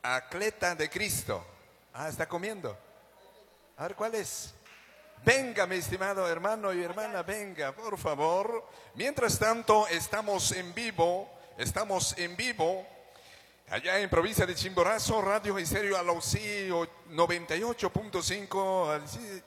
Atleta de Cristo. Ah, está comiendo. A ver, ¿cuál es? Venga, mi estimado hermano y hermana, venga, por favor. Mientras tanto, estamos en vivo, allá en provincia de Chimborazo, Radio Estéreo Alausí 98.5,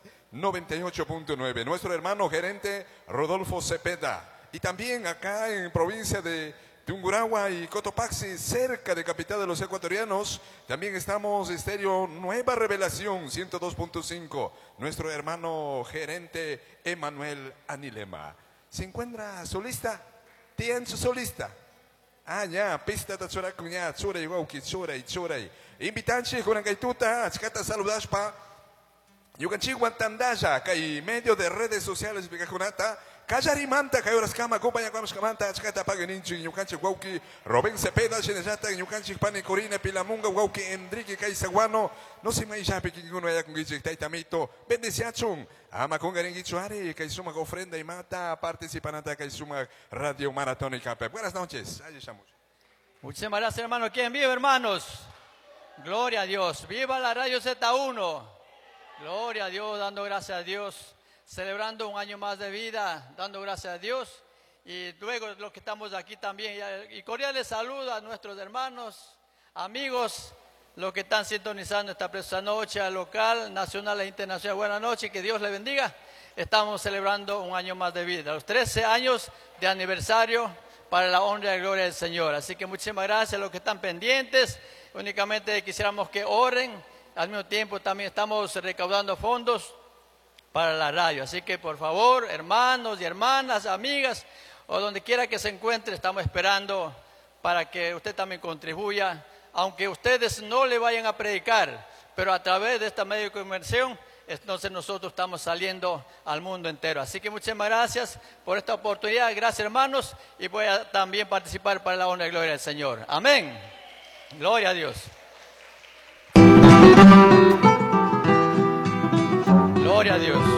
98.9. Nuestro hermano gerente Rodolfo Cepeda. Y también acá en provincia de Tungurahua y Cotopaxi, cerca de capital de los ecuatorianos, también estamos Estéreo Nueva Revelación 102.5. Nuestro hermano gerente Emanuel Anilema. ¿Se encuentra solista? ¿Tiene su solista? Ah, ya, pista de chora cuña, chora igual que chora y chora. Invitanche con gaituta, chicata saludaspa. Yuganchi guantandaya, que medio de redes sociales picajonata. Callarimanta, que horas cama, compañía con camanta, chicata paganinchi, yucanchi guauki, Robén Cepeda, chenejata, yucanchi pane corina, pilamunga, guauki, Enrique Caizaguano, no se me ya piquino ya con guichi, taitamito, bendeciachun, ama con garenguichuari, que suma ofrenda y mata, participanata, que suma radio maratónica. Buenas noches, ahí estamos. Muchísimas gracias, hermano. ¿Quién vive, hermanos? Gloria a Dios. Viva la Radio Z1. Gloria a Dios, dando gracias a Dios. Celebrando un año más de vida, dando gracias a Dios. Y luego los que estamos aquí también. Y cordiales saludos a nuestros hermanos, amigos, los que están sintonizando esta preciosa noche, local, nacional e internacional. Buenas noches, que Dios les bendiga. Estamos celebrando un año más de vida, los 13 años de aniversario para la honra y gloria del Señor. Así que muchísimas gracias a los que están pendientes. Únicamente quisiéramos que oren. Al mismo tiempo también estamos recaudando fondos para la radio. Así que por favor, hermanos y hermanas, amigas, o donde quiera que se encuentre, estamos esperando para que usted también contribuya, aunque ustedes no le vayan a predicar, pero a través de esta medio de comunicación, entonces nosotros estamos saliendo al mundo entero. Así que muchísimas gracias por esta oportunidad, gracias hermanos, y voy a también participar para la honra y gloria del Señor. Amén. Gloria a Dios. Gloria a Dios.